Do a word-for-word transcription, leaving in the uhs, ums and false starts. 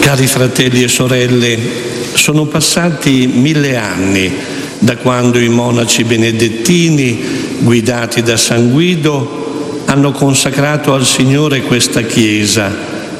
Cari fratelli e sorelle, sono passati mille anni da quando i monaci benedettini, guidati da San Guido, hanno consacrato al Signore questa chiesa,